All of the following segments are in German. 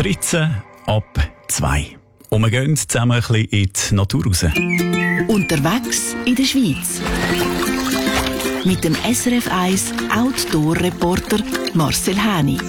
13 ab 2. Und wir gehen zusammen ein bisschen in die Natur raus. Unterwegs in der Schweiz. Mit dem SRF 1 Outdoor-Reporter Marcel Häni.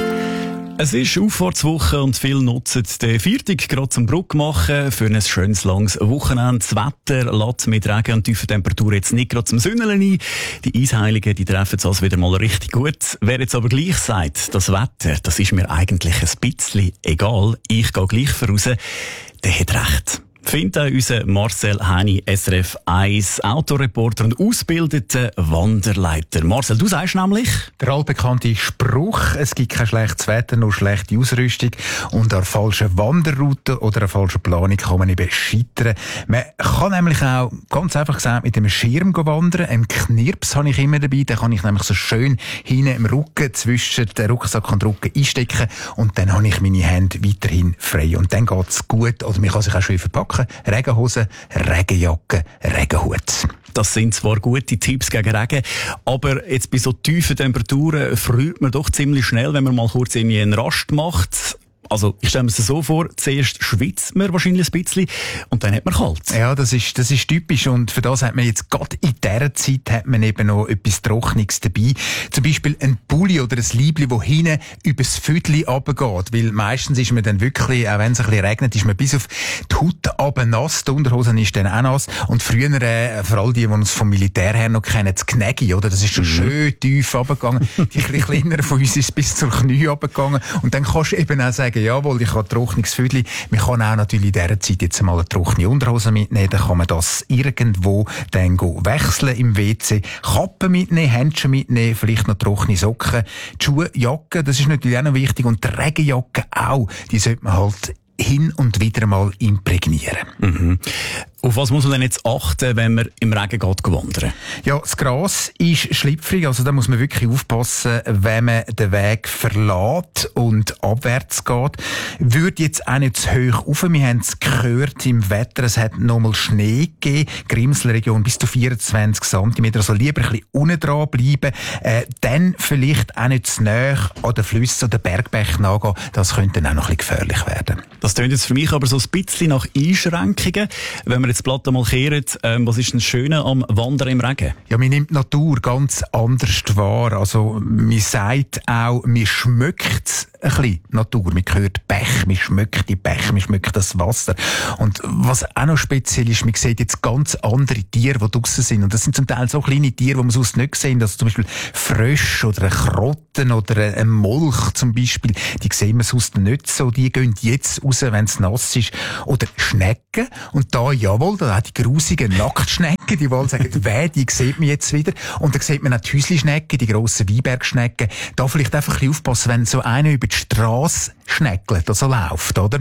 Es ist Auffahrtswoche und viele nutzen den Viertag gerade zum Brücke machen für ein schönes, langes Wochenende. Das Wetter lässt mit Regen und tiefen Temperaturen jetzt nicht gerade zum Sünneln ein. Die Eisheiligen, die treffen es also wieder mal richtig gut. Wer jetzt aber gleich sagt, das Wetter, das ist mir eigentlich ein bisschen egal, ich gehe gleich voraus, der hat recht. Findet auch unser Marcel Häni, SRF 1 Autoreporter und ausgebildeter Wanderleiter. Marcel, du sagst nämlich... Der altbekannte Spruch, es gibt kein schlechtes Wetter, nur schlechte Ausrüstung. Und an einer falschen Wanderroute oder einer falschen Planung kann man eben scheitern. Man kann nämlich auch, ganz einfach gesagt, mit einem Schirm wandern. Einen Knirps habe ich immer dabei, den kann ich nämlich so schön hinten im Rücken zwischen den Rucksack und den Rücken einstecken. Und dann habe ich meine Hände weiterhin frei. Und dann geht's gut, oder man kann sich auch schön verpacken. Regenhose, Regenjacke, Regenhut. Das sind zwar gute Tipps gegen Regen, aber jetzt bei so tiefen Temperaturen friert man doch ziemlich schnell, wenn man mal kurz irgendwie einen Rast macht. Also, ich stelle mir das so vor, zuerst schwitzt man wahrscheinlich ein bisschen und dann hat man kalt. Ja, das ist typisch und für das hat man jetzt gerade in dieser Zeit hat man eben noch etwas Trockenes dabei. Zum Beispiel ein Pulli oder ein Liebli, das hinten übers Viertel runtergeht, weil meistens ist man dann wirklich, auch wenn es ein bisschen regnet, ist man bis auf die Haut runter nass, die Unterhosen ist dann auch nass und früher, vor allem die uns vom Militär her noch kennen, das Gnägi, oder? Das ist schon schön tief runtergegangen. Die ein bisschen kleineren von uns ist bis zur Knie runtergegangen und dann kannst du eben auch sagen, jawohl, ich habe trockenes Viertel. Man kann auch natürlich in dieser Zeit jetzt mal eine trockene Unterhose mitnehmen. Dann kann man das irgendwo dann wechseln im WC. Kappen mitnehmen, Händchen mitnehmen, vielleicht noch trockene Socken. Die Schuhe, Jacke, das ist natürlich auch noch wichtig. Und die Regenjacke auch. Die sollte man halt hin und wieder mal imprägnieren. Mhm. Auf was muss man denn jetzt achten, wenn man im Regen geht wandern? Ja, das Gras ist schlüpfrig, also da muss man wirklich aufpassen, wenn man den Weg verlässt und abwärts geht. Würde jetzt auch nicht zu hoch rauf. Wir haben es gehört im Wetter, es hat nochmal Schnee gegeben, Grimselregion bis zu 24 cm, also lieber ein bisschen unten dran bleiben, dann vielleicht auch nicht zu nahe an den Flüssen oder Bergbächen nachgehen, das könnte dann auch noch ein bisschen gefährlich werden. Das klingt jetzt für mich aber so ein bisschen nach Einschränkungen. Wenn wir jetzt das Blatt einmal kehren, was ist denn das Schöne am Wandern im Regen? Ja, man nimmt die Natur ganz anders wahr. Also, man sagt auch, man schmeckt ein bisschen Natur. Man hört Bech, man schmeckt die Bech, man schmeckt das Wasser. Und was auch noch speziell ist, man sieht jetzt ganz andere Tiere, die draussen sind. Und das sind zum Teil so kleine Tiere, die man sonst nicht sehen. Also zum Beispiel Frösche oder Krotten oder ein Molch zum Beispiel. Die sehen wir sonst nicht so. Die gehen jetzt raus, wenn es nass ist. Oder Schnecken. Und da, jawohl, da auch die grusigen Nacktschnecken, die wollen sagen, die sieht man jetzt wieder. Und dann sieht man auch die Häusli-Schnecken, die grossen Weinbergschnecken. Da vielleicht einfach ein bisschen aufpassen, wenn so einer über die Strasse schneckelt, also läuft, oder?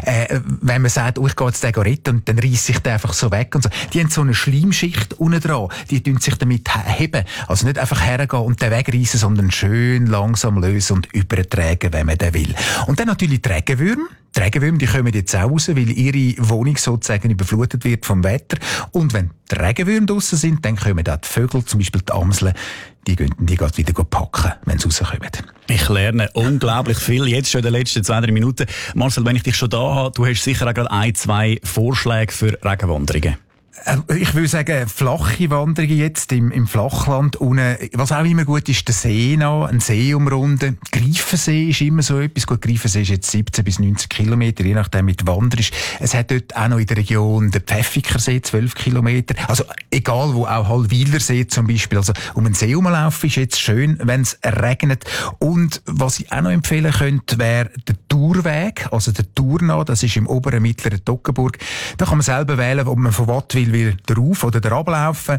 Wenn man sagt, ich gehe jetzt den retten und dann reisst sich der einfach so weg und so. Die haben so eine Schleimschicht unten dran, die tun sich damit heben. Also nicht einfach hergehen und den wegreissen, sondern schön langsam lösen und übertragen, wenn man den will. Und dann natürlich die Regenwürmer. Die Regenwürmer, die kommen jetzt auch raus, weil ihre Wohnung sozusagen überflutet wird vom Wetter. Und wenn die Regenwürmer draussen sind, dann kommen auch die Vögel, zum Beispiel die Amseln, die gehen wieder packen, wenn sie rauskommen. Ich lerne unglaublich viel, jetzt schon in den letzten 2-3 Minuten. Marcel, wenn ich dich schon da habe, du hast sicher auch gerade 1-2 Vorschläge für Regenwanderungen. Ich würde sagen, flache Wanderungen jetzt im Flachland. Was auch immer gut ist, der See noch, ein See umrunden. Greifensee ist immer so etwas. Gut, Greifensee ist jetzt 17 bis 90 Kilometer, je nachdem mit Wander ist. Es hat dort auch noch in der Region den Pfäffikersee, 12 Kilometer. Also, egal wo, auch Hallwilersee zum Beispiel. Also, um einen See rumlaufen ist jetzt schön, wenn es regnet. Und was ich auch noch empfehlen könnte, wäre der Tourweg, also der Tournau, das ist im oberen mittleren Toggenburg. Da kann man selber wählen, ob man von Wattwil will drauf oder drauf laufen.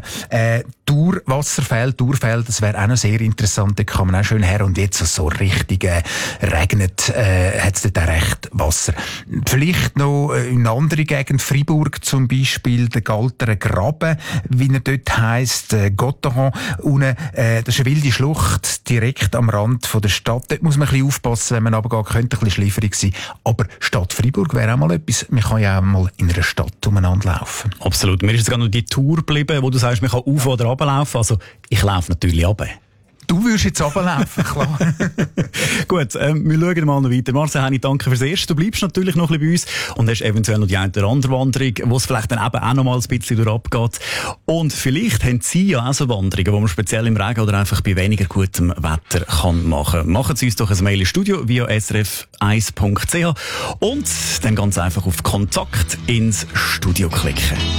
Tourwasserfeld, das wäre auch noch sehr interessant. Da kann man auch schön her. Und jetzt, so richtig regnet, hat es dort auch recht Wasser. Vielleicht noch in einer anderen Gegend, Fribourg zum Beispiel, der Galterer Graben, wie er dort heisst, Gotteron, unten, das ist eine wilde Schlucht, direkt am Rand von der Stadt. Dort muss man ein bisschen aufpassen, wenn man runtergeht, könnte ein bisschen schläferig sein. Aber Stadt Fribourg wäre auch mal etwas. Man kann ja auch mal in einer Stadt umeinander laufen. Absolut. Mir ist jetzt gerade noch die Tour geblieben, wo du sagst, man kann auf- oder runterlaufen. Also, ich laufe natürlich runter. Du würdest jetzt runterlaufen, klar. Gut, wir schauen mal noch weiter. Marcel Häni, danke fürs Erste. Du bleibst natürlich noch ein bisschen bei uns und hast eventuell noch die eine oder andere Wanderung, wo es vielleicht dann eben auch noch mal ein bisschen durchabgeht. Und vielleicht haben Sie ja auch so Wanderungen, die man speziell im Regen oder einfach bei weniger gutem Wetter kann machen. Machen Sie uns doch ein Mail ins Studio via srf1.ch und dann ganz einfach auf Kontakt ins Studio klicken.